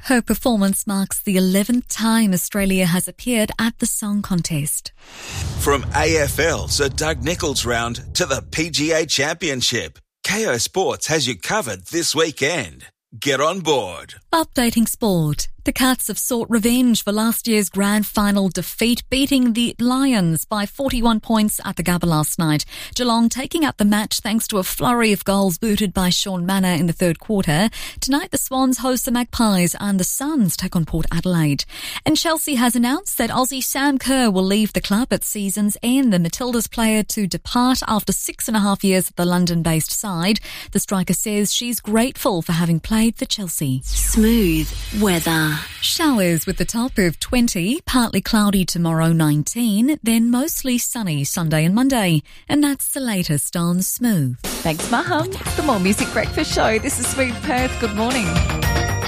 Her performance marks the 11th time Australia has appeared at the song contest. From AFL Sir Doug Nicholls round to the PGA Championship, KO Sports has you covered this weekend. Get on board. Updating sport. The Cats have sought revenge for last year's grand final defeat, beating the Lions by 41 points at the Gabba last night. Geelong taking out the match thanks to a flurry of goals booted by Sean Manor in the third quarter. Tonight the Swans host the Magpies and the Suns take on Port Adelaide. And Chelsea has announced that Aussie Sam Kerr will leave the club at season's end. The Matildas player to depart after 6.5 years at the London-based side. The striker says she's grateful for having played for Chelsea. Smooth weather. Showers with the top of 20, partly cloudy tomorrow 19, then mostly sunny Sunday and Monday. And that's the latest on Smooth. Thanks, Maham. It's the More Music Breakfast Show. This is Smooth Perth. Good morning.